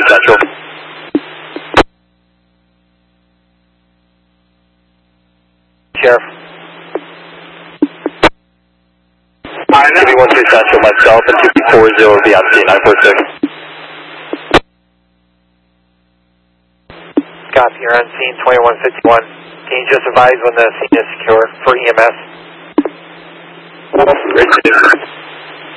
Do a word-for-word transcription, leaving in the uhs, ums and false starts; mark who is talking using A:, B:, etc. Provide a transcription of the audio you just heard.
A: Central.
B: Sheriff.
A: two B one three Central, myself, and two B four zero will be on scene, nine four six.
B: Copy, you're on scene, twenty-one fifty-one. Can you just advise when the scene is secure for E M S?
A: Great.